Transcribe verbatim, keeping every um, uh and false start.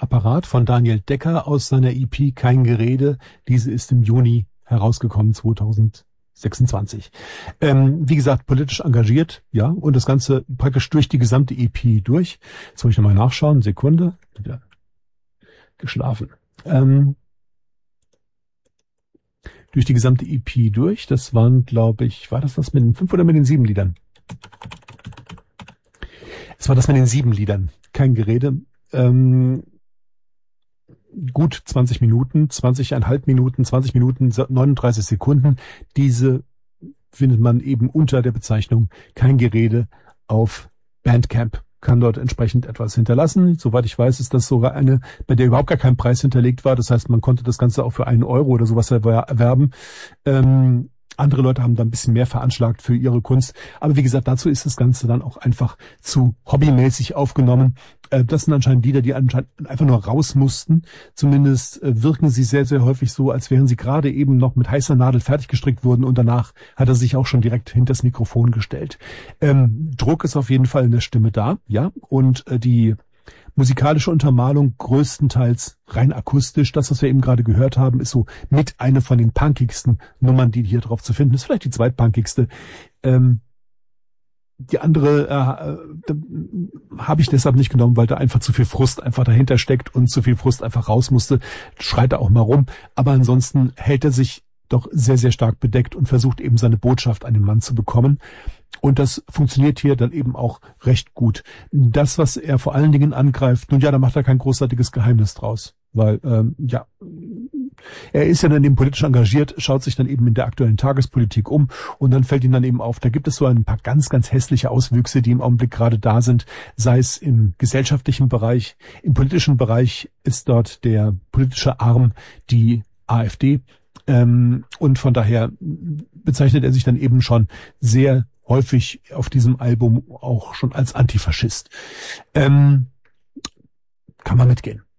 Apparat von Daniel Decker aus seiner E P Kein Gerede. Diese ist im Juni herausgekommen, zweitausendsechsundzwanzig. Ähm, wie gesagt, politisch engagiert, ja, und das Ganze praktisch durch die gesamte E P durch. Jetzt muss ich nochmal nachschauen, Sekunde. Wieder geschlafen. Ähm, durch die gesamte E P durch. Das waren, glaube ich, war das das mit den fünf oder mit den sieben Liedern? Es war das mit den sieben Liedern. Kein Gerede. Ähm, gut zwanzig Minuten, zwanzig Komma fünf Minuten, zwanzig Minuten, neununddreißig Sekunden. Diese findet man eben unter der Bezeichnung Kein Gerede auf Bandcamp. Kann dort entsprechend etwas hinterlassen. Soweit ich weiß, ist das sogar eine, bei der überhaupt gar kein Preis hinterlegt war. Das heißt, man konnte das Ganze auch für einen Euro oder sowas erwerben. Ähm, Andere Leute haben da ein bisschen mehr veranschlagt für ihre Kunst. Aber wie gesagt, dazu ist das Ganze dann auch einfach zu hobbymäßig aufgenommen. Äh, das sind anscheinend Lieder, die anscheinend einfach nur raus mussten. Zumindest äh, wirken sie sehr, sehr häufig so, als wären sie gerade eben noch mit heißer Nadel fertig gestrickt worden. Und danach hat er sich auch schon direkt hinters Mikrofon gestellt. Ähm, Druck ist auf jeden Fall in der Stimme da, ja. Und äh, die musikalische Untermalung größtenteils rein akustisch. Das, was wir eben gerade gehört haben, ist so mit eine von den punkigsten Nummern, die hier drauf zu finden ist. Vielleicht die zweitpunkigste. Ähm, die andere äh, habe ich deshalb nicht genommen, weil da einfach zu viel Frust einfach dahinter steckt und zu viel Frust einfach raus musste. Schreit er auch mal rum. Aber ansonsten hält er sich doch sehr, sehr stark bedeckt und versucht eben seine Botschaft an den Mann zu bekommen. Und das funktioniert hier dann eben auch recht gut. Das, was er vor allen Dingen angreift, nun ja, da macht er kein großartiges Geheimnis draus. Weil, ähm, ja, er ist ja dann eben politisch engagiert, schaut sich dann eben in der aktuellen Tagespolitik um und dann fällt ihm dann eben auf, da gibt es so ein paar ganz, ganz hässliche Auswüchse, die im Augenblick gerade da sind, sei es im gesellschaftlichen Bereich, im politischen Bereich ist dort der politische Arm die AfD. Ähm, und von daher bezeichnet er sich dann eben schon sehr häufig auf diesem Album auch schon als Antifaschist. Ähm, kann man mitgehen.